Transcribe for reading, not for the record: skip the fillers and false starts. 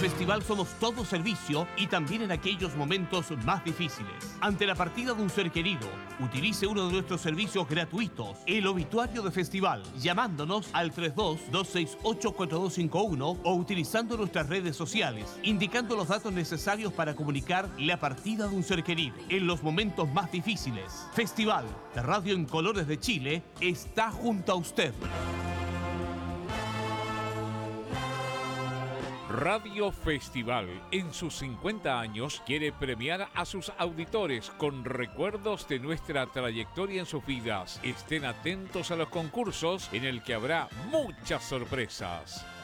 Festival somos todo servicio y también en aquellos momentos más difíciles. Ante la partida de un ser querido, utilice uno de nuestros servicios gratuitos, el obituario de Festival, llamándonos al 32-268-4251 o utilizando nuestras redes sociales, indicando los datos necesarios para comunicar la partida de un ser querido. En los momentos más difíciles, Festival, la radio en colores de Chile, está junto a usted. Radio Festival, en sus 50 años, quiere premiar a sus auditores con recuerdos de nuestra trayectoria en sus vidas. Estén atentos a los concursos en el que habrá muchas sorpresas.